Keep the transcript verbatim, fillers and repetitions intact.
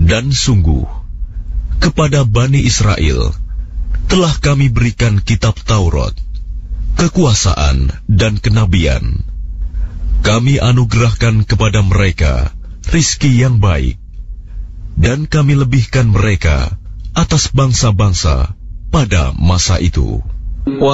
Dan sungguh, kepada Bani Israel telah kami berikan kitab Taurat, kekuasaan dan kenabian. Kami anugerahkan kepada mereka rizki yang baik, dan kami lebihkan mereka atas bangsa-bangsa pada masa itu.